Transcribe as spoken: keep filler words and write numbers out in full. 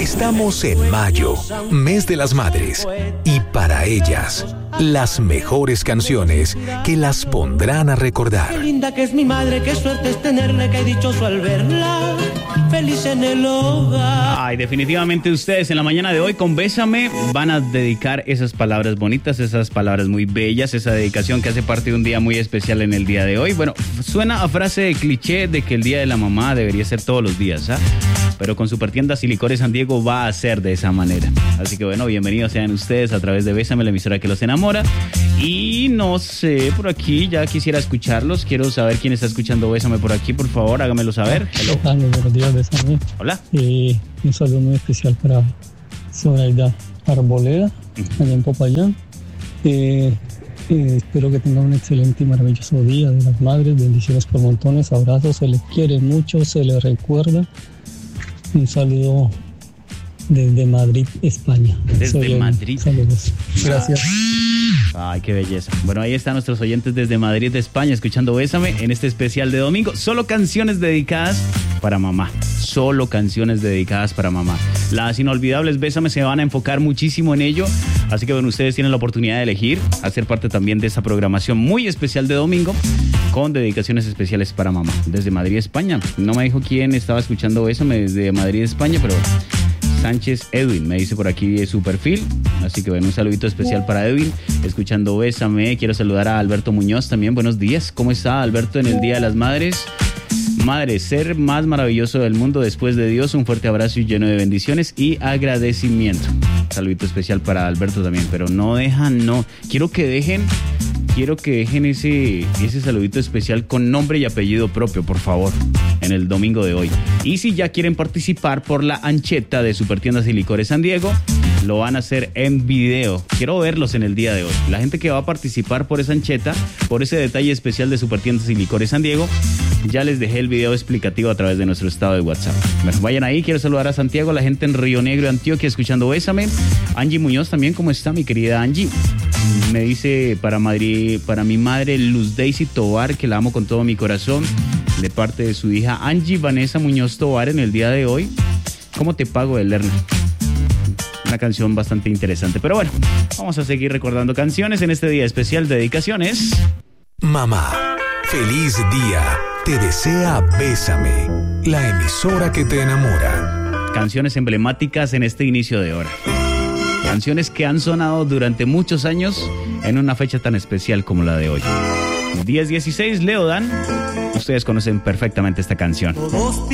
Estamos en mayo, mes de las madres, y para ellas, las mejores canciones que las pondrán a recordar. Qué linda que es mi madre, qué suerte es tenerla, qué dichoso al verla, feliz en el hogar. Ay, definitivamente ustedes en la mañana de hoy con Bésame van a dedicar esas palabras bonitas, esas palabras muy bellas, esa dedicación que hace parte de un día muy especial en el día de hoy. Bueno, suena a frase de cliché de que el día de la mamá debería ser todos los días, ¿ah? Pero con Supertiendas y Licores San Diego va a ser de esa manera. Así que bueno, bienvenidos sean ustedes a través de Bésame, la emisora que los enamora. Y no sé, por aquí ya quisiera escucharlos. Quiero saber quién está escuchando Bésame por aquí, por favor, hágamelo saber. Hello. Hola, buenos días, Bésame. Hola. Eh, un saludo muy especial para Zoraida Arboleda, uh-huh. allá en Popayán. Eh, eh, espero que tengan un excelente y maravilloso día de las madres. Bendiciones por montones, abrazos, se les quiere mucho, se les recuerda. Un saludo desde Madrid, España. Desde Soy Madrid. Saludos. Gracias. Ay, qué belleza. Bueno, ahí están nuestros oyentes desde Madrid, España, escuchando Bésame en este especial de domingo. Solo canciones dedicadas para mamá. Solo canciones dedicadas para mamá. Las inolvidables Bésame se van a enfocar muchísimo en ello. Así que bueno, ustedes tienen la oportunidad de elegir, hacer parte también de esa programación muy especial de domingo con dedicaciones especiales para mamá. Desde Madrid, España. No me dijo quién estaba escuchando Bésame desde Madrid, España, pero Sánchez Edwin me dice por aquí su perfil. Así que bueno, un saludito especial para Edwin, escuchando Bésame. Quiero saludar a Alberto Muñoz también. Buenos días. ¿Cómo está Alberto en el Día de las Madres? Madre, ser más maravilloso del mundo después de Dios. Un fuerte abrazo y lleno de bendiciones y agradecimiento. Saludito especial para Alberto también, pero no dejan, no. Quiero que dejen, quiero que dejen ese, ese saludito especial con nombre y apellido propio, por favor, en el domingo de hoy. Y si ya quieren participar por la ancheta de Supertiendas y Licores San Diego, lo van a hacer en video. Quiero verlos en el día de hoy. La gente que va a participar por esa ancheta, por ese detalle especial de Supertiendas y Licores San Diego, ya les dejé el video explicativo a través de nuestro estado de WhatsApp. Bueno, vayan ahí. Quiero saludar a Santiago, la gente en Río Negro, Antioquia, escuchando Bésame. Angie Muñoz también, ¿cómo está mi querida Angie? Me dice para, Madrid, para mi madre Luz Daisy Tovar, que la amo con todo mi corazón, de parte de su hija Angie Vanessa Muñoz Tovar en el día de hoy. ¿Cómo te pago, de Lerna? Una canción bastante interesante. Pero bueno, vamos a seguir recordando canciones en este día especial de dedicaciones. Mamá, feliz día. Te desea Bésame, la emisora que te enamora. Canciones emblemáticas en este inicio de hora. Canciones que han sonado durante muchos años en una fecha tan especial como la de hoy. diez dieciséis, Leo Dan. Ustedes conocen perfectamente esta canción.